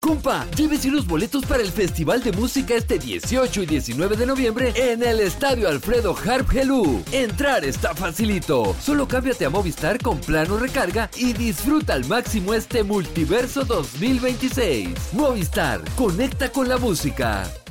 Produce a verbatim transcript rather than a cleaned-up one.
Compa, llévese unos boletos para el Festival de Música este dieciocho y diecinueve de noviembre en el Estadio Alfredo Harp Helú. Entrar está facilito. Solo cámbiate a Movistar con plano recarga y disfruta al máximo este Multiverso dos mil veintiséis. Movistar, conecta con la música.